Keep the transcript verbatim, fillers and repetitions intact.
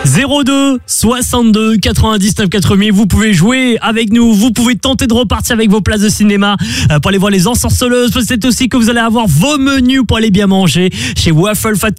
zéro deux soixante-deux quatre-vingt-dix-neuf quatre mille. Vous pouvez jouer avec nous, vous pouvez tenter de repartir avec vos places de cinéma pour aller voir Les Ensorceleuses. Peut-être aussi que vous allez avoir vos menus pour aller bien manger chez Waffle Factory.